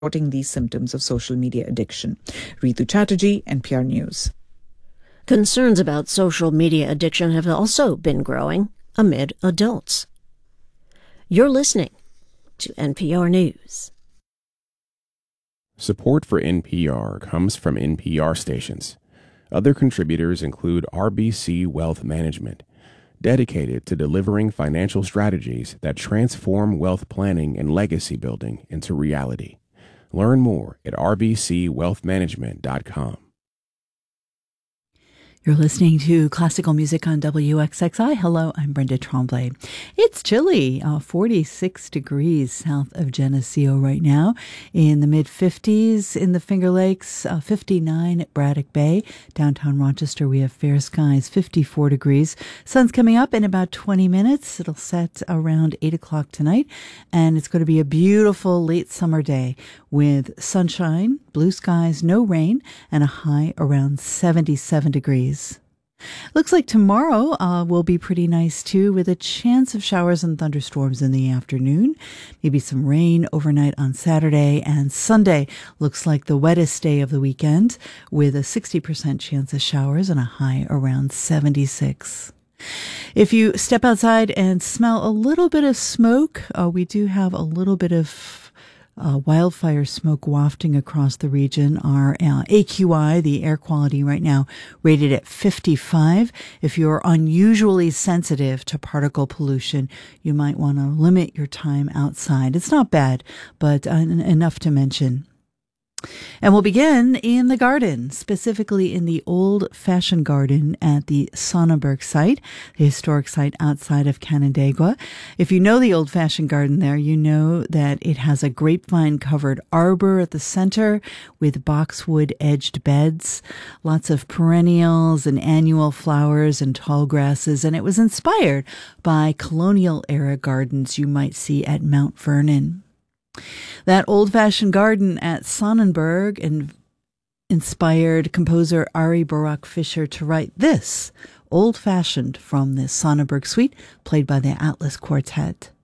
reporting these symptoms of social media addiction. Ritu Chatterjee, NPR News. Concerns about social media addiction have also been growing amid adults. You're listening to NPR News. Support for NPR comes from NPR stations. Other contributors include RBC Wealth Management, dedicated to delivering financial strategies that transform wealth planning and legacy building into reality. Learn more at rbcwealthmanagement.com. You're listening to classical music on WXXI. Hello, I'm Brenda Tremblay. It's chilly, 46 degrees south of Geneseo right now. In the mid-50s in the Finger Lakes, 59 at Braddock Bay. Downtown Rochester, we have fair skies, 54 degrees. Sun's coming up in about 20 minutes. It'll set around 8 o'clock tonight. And it's going to be a beautiful late summer day with sunshine, blue skies, no rain, and a high around 77 degrees. Looks like tomorrow will be pretty nice too, with a chance of showers and thunderstorms in the afternoon. Maybe some rain overnight on Saturday, and Sunday looks like the wettest day of the weekend with a 60% chance of showers and a high around 76. If you step outside and smell a little bit of smoke, we do have a little bit of wildfire smoke wafting across the region. Our AQI, the air quality right now, rated at 55. If you're unusually sensitive to particle pollution, you might want to limit your time outside. It's not bad, but enough to mention. And we'll begin in the garden, specifically in the old-fashioned garden at the Sonnenberg site, the historic site outside of Canandaigua. If you know the old-fashioned garden there, you know that it has a grapevine-covered arbor at the center with boxwood-edged beds, lots of perennials and annual flowers and tall grasses, and it was inspired by colonial-era gardens you might see at Mount Vernon. That old-fashioned garden at Sonnenberg inspired composer Ari Barak Fisher to write this, Old-Fashioned, from the Sonnenberg Suite, played by the Atlas Quartet.